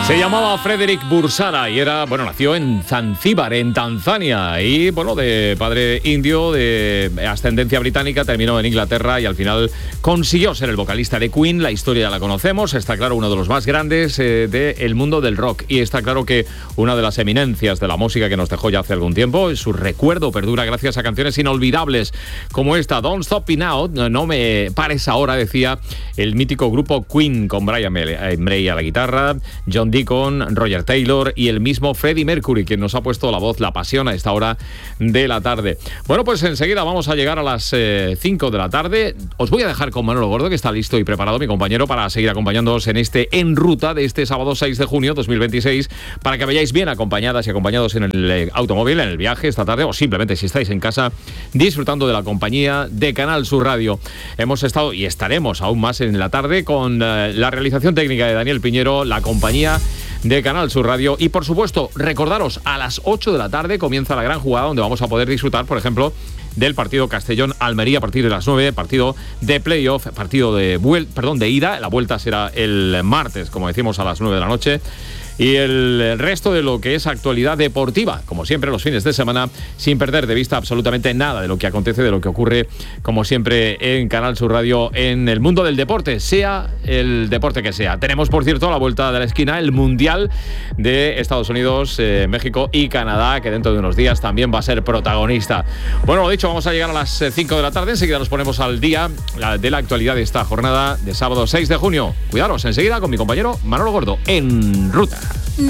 Se llamaba Frederick Bursara y nació en Zanzíbar, en Tanzania, y de padre indio, de ascendencia británica, terminó en Inglaterra y al final consiguió ser el vocalista de Queen. La historia la conocemos, está claro, uno de los más grandes del mundo del rock, y está claro que una de las eminencias de la música que nos dejó ya hace algún tiempo. Su recuerdo perdura gracias a canciones inolvidables como esta, Don't Stop Me Now, no me pares ahora, decía el mítico grupo Queen, con Brian May a la guitarra, John Deacon, Roger Taylor y el mismo Freddie Mercury, quien nos ha puesto la voz, la pasión a esta hora de la tarde. Bueno, pues enseguida vamos a llegar a las 5 de la tarde. Os voy a dejar con Manolo Gordo, que está listo y preparado, mi compañero, para seguir acompañándoos en este En Ruta de este sábado 6 de junio 2026, para que vayáis bien acompañadas y acompañados en el automóvil, en el viaje esta tarde, o simplemente si estáis en casa, disfrutando de la compañía de Canal Sur Radio. Hemos estado y estaremos aún más en la tarde con la realización técnica de Daniel Piñero, la compañía de Canal Sur Radio, y por supuesto recordaros, a las 8 de la tarde comienza la gran jugada, donde vamos a poder disfrutar, por ejemplo, del partido Castellón-Almería a partir de las 9, partido de playoff, partido de ida. La vuelta será el martes, como decimos, a las 9 de la noche. Y el resto de lo que es actualidad deportiva, como siempre los fines de semana, sin perder de vista absolutamente nada de lo que acontece, de lo que ocurre, como siempre, en Canal Sur Radio, en el mundo del deporte, sea el deporte que sea. Tenemos, por cierto, a la vuelta de la esquina el Mundial de Estados Unidos, México y Canadá, que dentro de unos días también va a ser protagonista. Bueno, lo dicho, vamos a llegar a las 5 de la tarde. Enseguida nos ponemos al día de la actualidad de esta jornada de sábado 6 de junio. Cuidaros, enseguida con mi compañero Manolo Gordo, En Ruta.